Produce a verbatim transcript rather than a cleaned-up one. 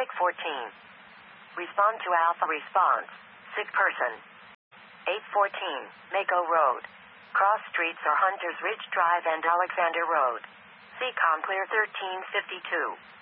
Static fourteen. Respond to Alpha response. Sick person. eight fourteen, Mako Road. Cross streets are Hunters Ridge Drive and Alexander Road. C COM clear thirteen fifty-two.